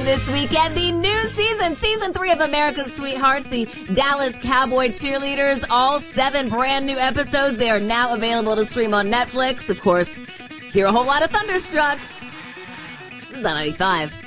this weekend. The new season 3 of America's Sweethearts, the Dallas Cowboy Cheerleaders, all 7 brand new episodes. They are now available to stream on Netflix. Of course, hear a whole lot of Thunderstruck. This is on 95.